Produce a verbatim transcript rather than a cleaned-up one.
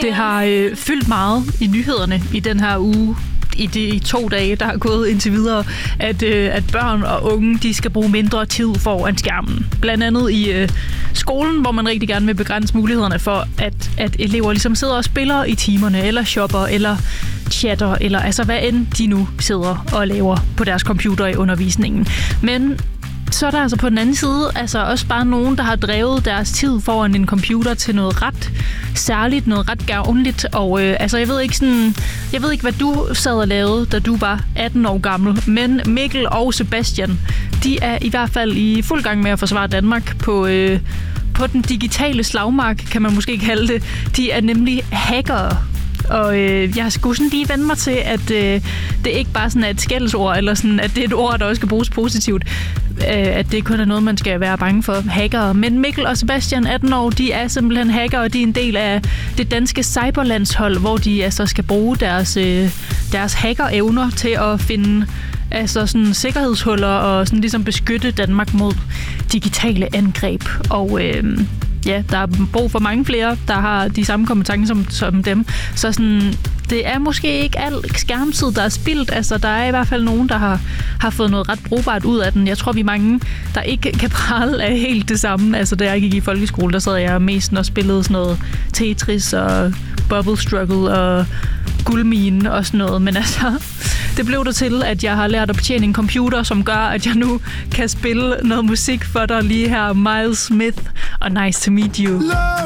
Det har øh, fyldt meget i nyhederne i den her uge, i de to dage, der har gået indtil videre, at, øh, at børn og unge, de skal bruge mindre tid foran skærmen. Blandt andet i øh, skolen, hvor man rigtig gerne vil begrænse mulighederne for, at, at elever ligesom sidder og spiller i timerne, eller shopper, eller chatter, eller altså hvad end de nu sidder og laver på deres computer i undervisningen. Men så er der altså på den anden side altså også bare nogen, der har drevet deres tid foran en computer til noget ret særligt, noget ret gavnligt. Og øh, altså jeg ved ikke sådan, jeg ved ikke hvad du sad og lavede, da du var atten år gammel, men Mikkel og Sebastian, de er i hvert fald i fuld gang med at forsvare Danmark på øh, på den digitale slagmark, kan man måske kalde det. De er nemlig hackere. Og øh, jeg skulle sådan lige vende mig til, at øh, det ikke bare sådan er et skældsord, eller sådan, at det er et ord, der også skal bruges positivt. Øh, at det kun er noget, man skal være bange for, hackere. Men Mikkel og Sebastian, atten år, de er simpelthen hackere, og de er en del af det danske cyberlandshold, hvor de altså skal bruge deres, øh, deres hackerevner til at finde altså sådan sikkerhedshuller og sådan ligesom beskytte Danmark mod digitale angreb. Og øh, ja, der er brug for mange flere, der har de samme kompetencer som, som dem. Så sådan, det er måske ikke al skærmtid, der er spildt. Altså, der er i hvert fald nogen, der har, har fået noget ret brugbart ud af den. Jeg tror, vi er mange, der ikke kan prale af helt det samme. Altså, da jeg gik i folkeskole, der sad jeg mest og spillede sådan noget Tetris og Bubble Struggle og Guldmine og sådan noget. Men altså, det blev der til, at jeg har lært at betjene en computer, som gør, at jeg nu kan spille noget musik for dig lige her. Miles Smith og Nice to Meet You.